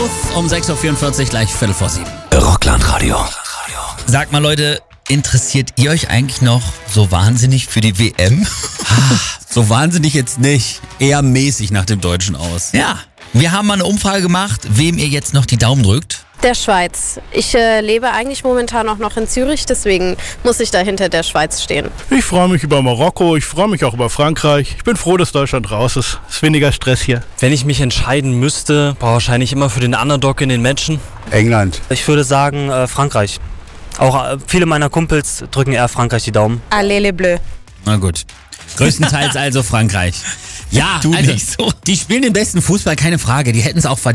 Youth um 6.44 Uhr, gleich 6:45. Rockland-Radio. Sagt mal Leute, interessiert ihr euch eigentlich noch so wahnsinnig für die WM? So wahnsinnig jetzt nicht. Eher mäßig nach dem Deutschen aus. Ja, wir haben mal eine Umfrage gemacht, wem ihr jetzt noch die Daumen drückt. Der Schweiz. Ich lebe eigentlich momentan auch noch in Zürich, deswegen muss ich da hinter der Schweiz stehen. Ich freue mich über Marokko, ich freue mich auch über Frankreich. Ich bin froh, dass Deutschland raus ist. Es ist weniger Stress hier. Wenn ich mich entscheiden müsste, wahrscheinlich immer für den Underdog in den Matchen. England. Ich würde sagen Frankreich. Auch viele meiner Kumpels drücken eher Frankreich die Daumen. Allez les Bleus. Na gut. Größtenteils also Frankreich. Ja, Tu also, nicht so. die spielen den besten Fußball, keine Frage. Die hätten es auch verdient.